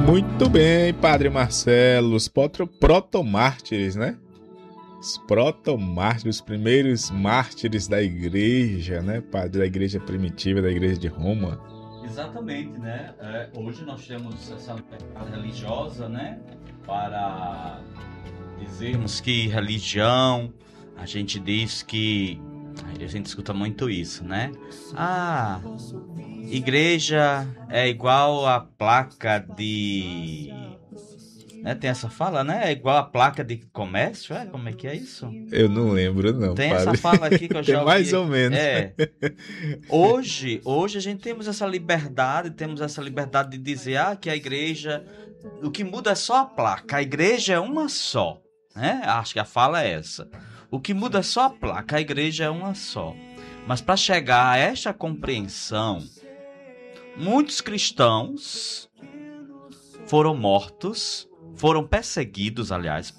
Muito bem, Padre Marcelo, os protomártires, né? Os protomártires, os primeiros mártires da igreja, né, Padre? Da igreja primitiva, da igreja de Roma. Exatamente, né? Hoje nós temos essa liberdade religiosa, né? Para dizermos que religião, a gente diz que... A gente escuta muito isso, né? Ah, igreja é igual a placa de... Né? Tem essa fala, né? É igual a placa de comércio, é? Como é que é isso? Eu não lembro, não, Tem Padre. essa fala aqui que eu já ouvi. Mais ou menos. Hoje a gente temos essa liberdade de dizer que a igreja... O que muda é só a placa, a igreja é uma só, né? Acho que a fala é essa. O que muda é só a placa, a igreja é uma só. Mas para chegar a esta compreensão, muitos cristãos foram mortos, foram perseguidos,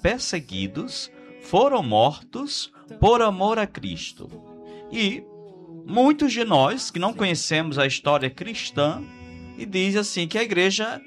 foram mortos por amor a Cristo. E muitos de nós que não conhecemos a história cristã e diz assim que a igreja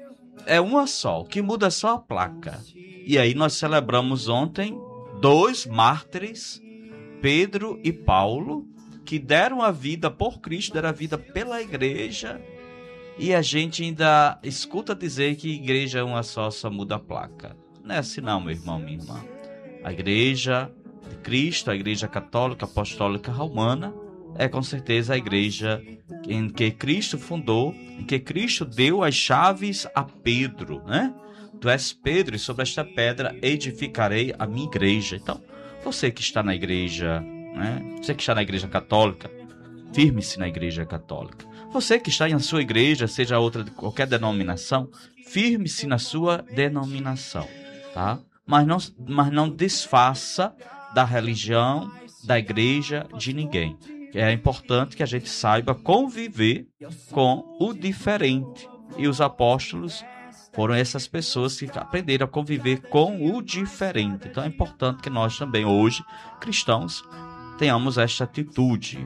é uma só, o que muda é só a placa. E aí nós celebramos ontem 2 mártires, Pedro e Paulo, que deram a vida por Cristo, deram a vida pela igreja, e a gente ainda escuta dizer que a igreja é uma só muda a placa. Não é assim não, meu irmão, minha irmã. A igreja de Cristo, a igreja católica, apostólica, romana, é com certeza a igreja em que Cristo fundou, em que Cristo deu as chaves a Pedro, né? Tu és Pedro e sobre esta pedra edificarei a minha igreja. Então, você que está na igreja, né? Você que está na igreja católica, firme-se na igreja católica. Você que está em sua igreja, seja outra de qualquer denominação, firme-se na sua denominação, tá? Mas não desfaça da religião, da igreja, de ninguém. É importante que a gente saiba conviver com o diferente. E os apóstolos foram essas pessoas que aprenderam a conviver com o diferente. Então é importante que nós também, hoje, cristãos, tenhamos esta atitude.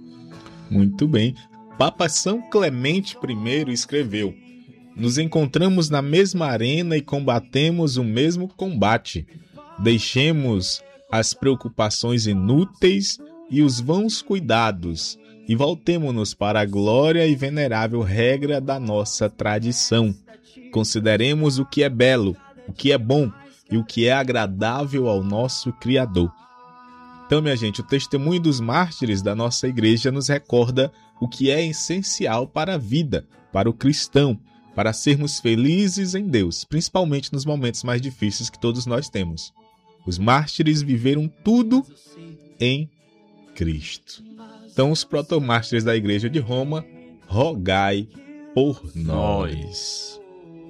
Muito bem. Papa São Clemente I escreveu: nos encontramos na mesma arena e combatemos o mesmo combate. Deixemos as preocupações inúteis e os vãos cuidados, e voltemo-nos para a glória e venerável regra da nossa tradição. Consideremos o que é belo, o que é bom e o que é agradável ao nosso Criador. Então, minha gente, o testemunho dos mártires da nossa igreja nos recorda o que é essencial para a vida, para o cristão, para sermos felizes em Deus, principalmente nos momentos mais difíceis que todos nós temos. Os mártires viveram tudo em Cristo. Então, os protomártires da igreja de Roma, rogai por nós.